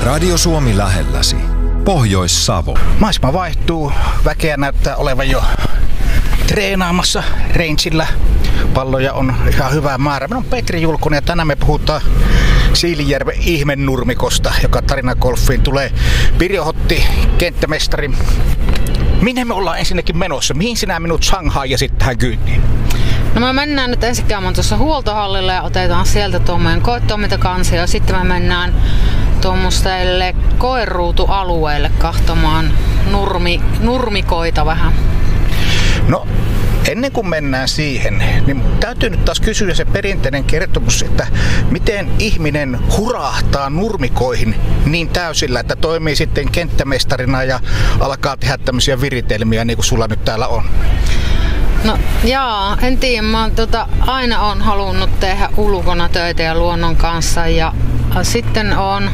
Radio Suomi lähelläsi. Pohjois-Savo. Maisema vaihtuu. Väkeä näyttää olevan jo treenaamassa rangeillä. Palloja on ihan hyvä määrä. Minä olen Petri Julkunen ja tänään me puhutaan Siilinjärven ihmennurmikosta, joka tarinagolfiin tulee. Pirjo Hotti, kenttämestari. Minne me ollaan ensinnäkin menossa? Mihin sinä minut shanghaijasit tähän kyytiin? No me mennään nyt ensin käymään tuossa huoltohallilla ja otetaan sieltä tuo meidän koetoimintakansio. Ja sitten me mennään tuommoiselle koeruutualueelle kahtomaan nurmikoita vähän. No, ennen kuin mennään siihen, niin täytyy nyt taas kysyä se perinteinen kertomus, että miten ihminen hurahtaa nurmikoihin niin täysillä, että toimii sitten kenttämestarina ja alkaa tehdä tämmöisiä viritelmiä niin kuin sulla nyt täällä on. No jaa, en tiedä. Mä aina on halunnut tehdä ulkona töitä ja luonnon kanssa ja sitten on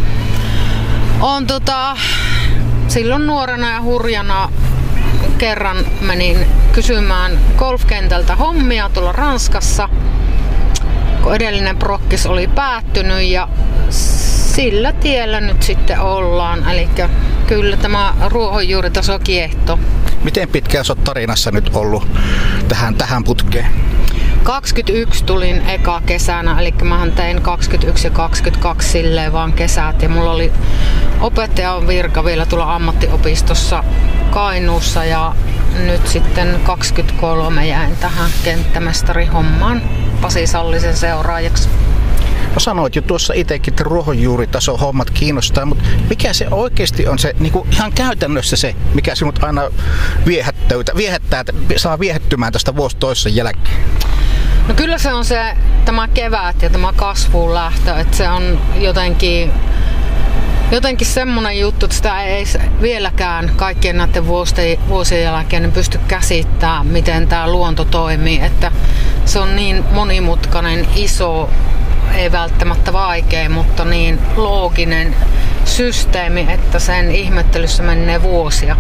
silloin nuorena ja hurjana kerran menin kysymään golfkentältä hommia tuolla Ranskassa, kun edellinen prokkis oli päättynyt ja sillä tiellä nyt sitten ollaan. Eli kyllä tämä ruohonjuuritaso kiehtoo. Miten pitkään sä oot tarinassa nyt ollut tähän putkeen? 21 tulin eka kesänä, eli mähän tein 21 ja 22 silleen vaan kesät. Ja mulla oli opettajan virka vielä tuolla ammattiopistossa Kainuussa ja nyt sitten 23 jäin tähän kenttämestarihommaan Pasi Sallisen seuraajaksi. No sanoit jo tuossa itsekin, että ruohonjuuritason hommat kiinnostaa, mutta mikä se oikeasti on se niin kuin ihan käytännössä se, mikä sinut aina viehättää, saa viehättymään tästä vuosi toisessa jälkeen? No kyllä se on tämä kevät ja tämä kasvuun lähtö, että se on jotenkin semmoinen juttu, että sitä ei vieläkään kaikkien näiden vuosien jälkeen pysty käsittämään, miten tämä luonto toimii, että se on niin monimutkainen, iso, ei välttämättä vaikea, mutta niin looginen systeemi, että sen ihmettelyssä menee vuosia.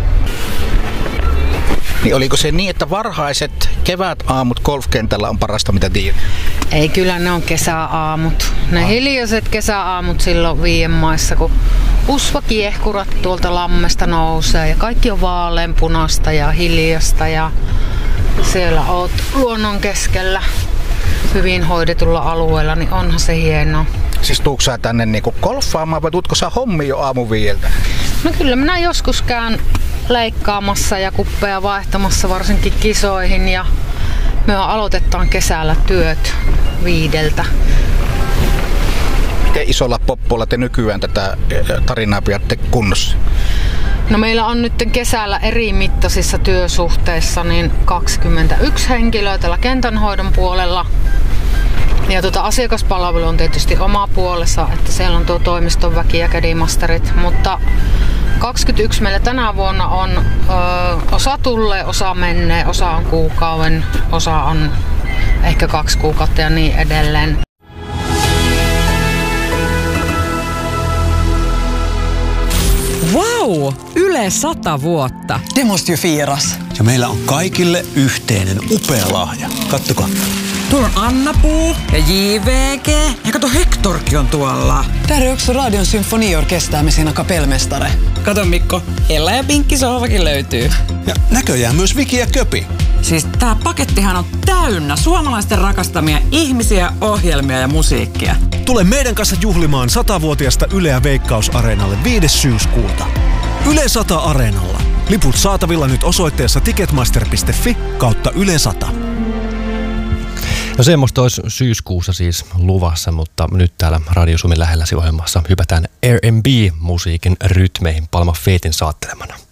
Niin oliko se niin, että varhaiset kevätaamut golfkentällä on parasta mitä tiedät? Ei, kyllä ne on kesäaamut. Ne hiljaiset kesäaamut silloin Viienmaissa, kun usvakiehkurat tuolta lammesta nousee ja kaikki on vaaleanpunasta ja hiljasta ja siellä oot luonnon keskellä hyvin hoidetulla alueella, niin onhan se hienoa. Siis tuutko sä tänne niinku golfaamaan vai tuutko sä hommia jo aamuviieltä? No kyllä minä joskus käyn leikkaamassa ja kuppeja vaihtamassa varsinkin kisoihin ja me aloitetaan kesällä työt 5. Miten isolla poppolla te nykyään tätä tarinaa pidätte kunnossa? No meillä on nyt kesällä eri mittaisissa työsuhteissa niin 21 henkilöä tällä kentänhoidon puolella. Ja asiakaspalvelu on tietysti oma puolessa, että siellä on tuo toimiston väki ja caddymasterit, mutta 21 meillä tänä vuonna on osa tulee, osa menee, osa on kuukauden, osa on ehkä 2 kuukautta ja niin edelleen. Wow! Yle 100 vuotta. Det måste ju firas. Ja meillä on kaikille yhteinen upea lahja. Kattokaa. Tuolla on Anna-Puu ja JVG. Ja kato, Hektorkin on tuolla. Där är också Radion symfoniorkester med sina kapellmästare. Kato Mikko, Ella ja Pinkki sohvakin löytyy. Ja näköjään myös Viki ja Köpi. Siis tää pakettihan on täynnä suomalaisten rakastamia ihmisiä, ohjelmia ja musiikkia. Tule meidän kanssa juhlimaan 100-vuotiasta Yleä Veikkaus-areenalle 5. syyskuuta. Yle 100 Areenalla. Liput saatavilla nyt osoitteessa ticketmaster.fi/Yle 100. No semmoista olisi syyskuussa siis luvassa, mutta nyt täällä Radio Suomen lähelläsi ohjelmassa hypätään R&B-musiikin rytmeihin Palma Faithin saattelemana.